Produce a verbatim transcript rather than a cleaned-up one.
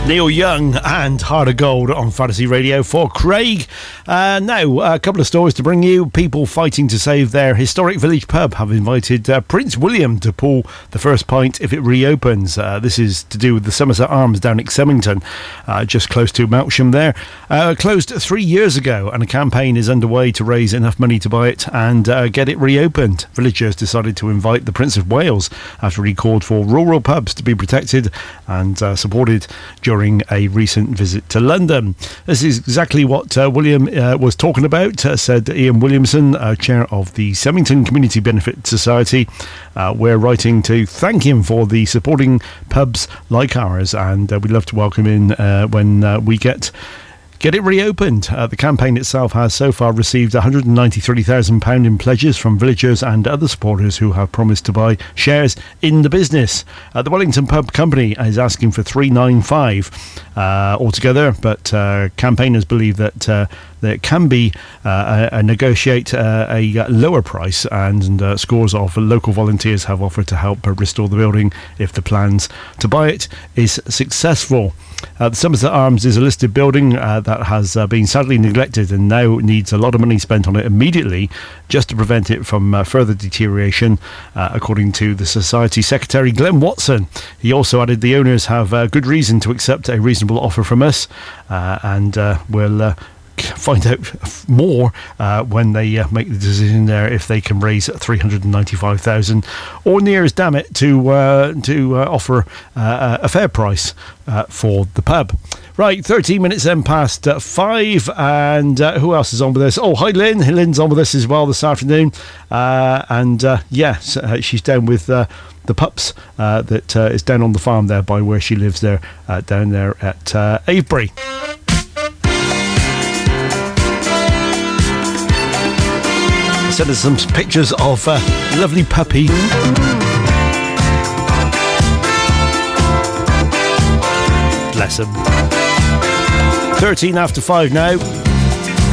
Neil Young and Heart of Gold on Fantasy Radio for Craig. Uh, now, a couple of stories to bring you. People fighting to save their historic village pub have invited uh, Prince William to pull the first pint if it reopens. Uh, this is to do with the Somerset Arms down at Semmington, uh, just close to Melksham there. Uh, closed three years ago, and a campaign is underway to raise enough money to buy it and uh, get it reopened. Villagers decided to invite the Prince of Wales after he called for rural pubs to be protected and uh, supported during a recent visit to London. This is exactly what uh, William uh, was talking about, uh, said Ian Williamson, uh, chair of the Semmington Community Benefit Society. Uh, we're writing to thank him for the supporting pubs like ours, and uh, we'd love to welcome in uh, when uh, we get Get it reopened. Uh, the campaign itself has so far received one hundred ninety-three thousand pounds in pledges from villagers and other supporters who have promised to buy shares in the business. Uh, the Wellington Pub Company is asking for three ninety-five uh, altogether, but uh, campaigners believe that uh, there can be uh, a, a negotiate uh, a lower price, and uh, scores of local volunteers have offered to help uh, restore the building if the plans to buy it is successful. Uh, the Somerset Arms is a listed building uh, that has uh, been sadly neglected and now needs a lot of money spent on it immediately just to prevent it from uh, further deterioration, uh, according to the Society Secretary Glenn Watson. He also added the owners have uh, good reason to accept a reasonable offer from us, uh, and uh, will uh, find out more uh, when they uh, make the decision there if they can raise three hundred ninety-five thousand or near as damn it to uh, to uh, offer uh, a fair price uh, for the pub. Right, thirteen minutes then past uh, five, and uh, who else is on with us? Oh, hi Lynn. Lynn's on with us as well this afternoon, uh, and uh, yes, uh, she's down with uh, the pups uh, that uh, is down on the farm there by where she lives there, uh, down there at uh, Avebury. Send us some pictures of uh, lovely puppy. Bless him. thirteen after five now.